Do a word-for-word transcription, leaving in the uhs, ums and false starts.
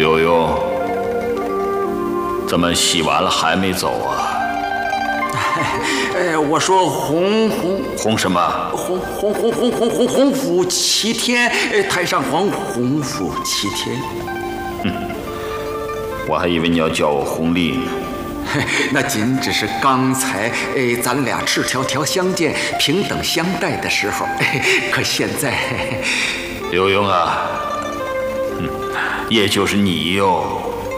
刘墉，怎么洗完了还没走啊？ 哎，我说洪洪洪什么？ 洪洪洪洪洪洪洪福齐天，太上皇洪福齐天。 嗯，我还以为你要叫我洪立呢。 那仅只是刚才，哎，咱俩赤条条相见、平等相待的时候，可现在， 刘墉啊，嗯，也就是你哟。